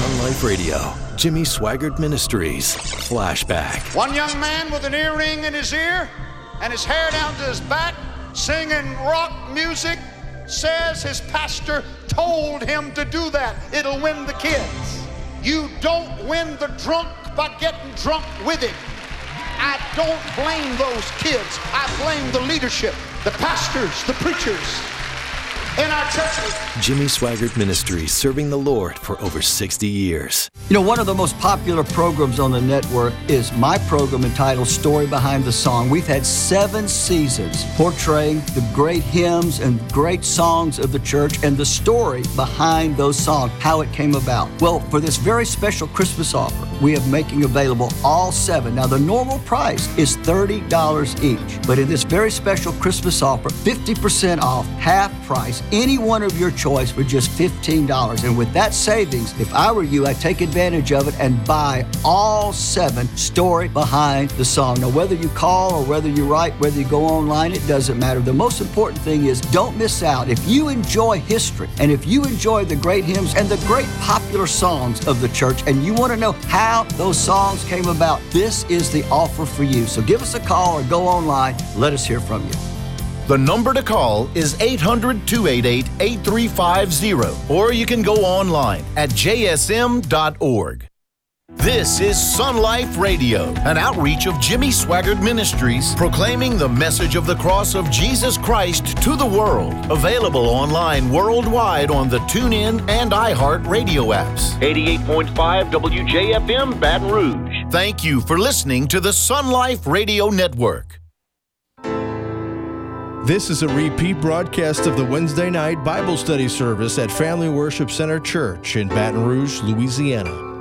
Sun Life Radio, Jimmy Swaggart Ministries, Flashback. One young man with an earring in his ear and his hair down to his back, singing rock music, says his pastor told him to do that. It'll win the kids. You don't win the drunk by getting drunk with him. I don't blame those kids. I blame the leadership, the pastors, the preachers in our churches. Jimmy Swaggart Ministries, serving the Lord for over 60 years. You know, one of the most popular programs on the network is my program entitled Story Behind the Song. We've had 7 seasons portraying the great hymns and great songs of the church and the story behind those songs, how it came about. Well, for this very special Christmas offer, we are making available all 7. Now, the normal price is $30 each, but in this very special Christmas offer, 50% off, half price, any one of your choice for just $15. And with that savings, if I were you, I'd take advantage of it and buy all 7 Story Behind the Song. Now, whether you call or whether you write, whether you go online, it doesn't matter. The most important thing is don't miss out. If you enjoy history and if you enjoy the great hymns and the great popular songs of the church and you want to know how those songs came about, this is the offer for you. So give us a call or go online. Let us hear from you. The number to call is 800-288-8350, or you can go online at jsm.org. This is Sun Life Radio, an outreach of Jimmy Swaggart Ministries, proclaiming the message of the cross of Jesus Christ to the world. Available online worldwide on the TuneIn and iHeart radio apps. 88.5 WJFM Baton Rouge. Thank you for listening to the Sun Life Radio Network. This is a repeat broadcast of the Wednesday night Bible study service at Family Worship Center Church in Baton Rouge, Louisiana.